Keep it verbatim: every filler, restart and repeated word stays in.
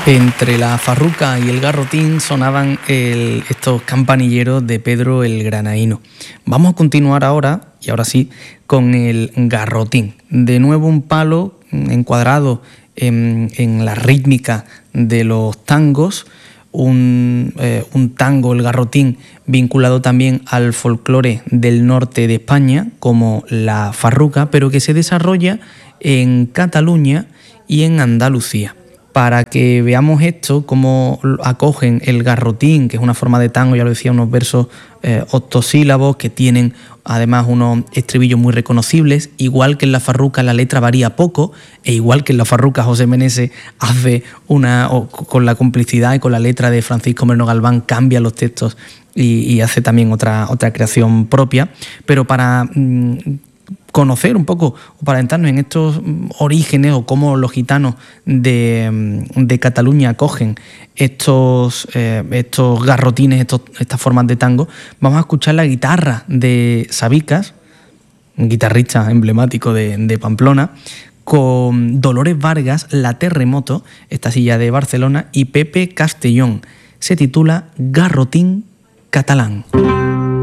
Entre la farruca y el garrotín sonaban el, estos campanilleros de Pedro el Granaíno. Vamos a continuar ahora, y ahora sí, con el garrotín. De nuevo un palo encuadrado en, en la rítmica de los tangos, un, eh, un tango, el garrotín, vinculado también al folclore del norte de España, como la farruca, pero que se desarrolla en Cataluña y en Andalucía. Para que veamos esto, cómo acogen el garrotín, que es una forma de tango, ya lo decía, unos versos eh, octosílabos que tienen además unos estribillos muy reconocibles, igual que en la farruca la letra varía poco, e igual que en la farruca José Meneses hace una, o, con la complicidad y con la letra de Francisco Moreno Galván, cambia los textos y, y hace también otra, otra creación propia, pero para mmm, conocer un poco, para adentrarnos en estos orígenes o cómo los gitanos de, de Cataluña acogen estos, eh, estos garrotines, estos, estas formas de tango, vamos a escuchar la guitarra de Sabicas, un guitarrista emblemático de, de Pamplona, con Dolores Vargas, La Terremoto, esta silla de Barcelona, y Pepe Castellón. Se titula Garrotín Catalán.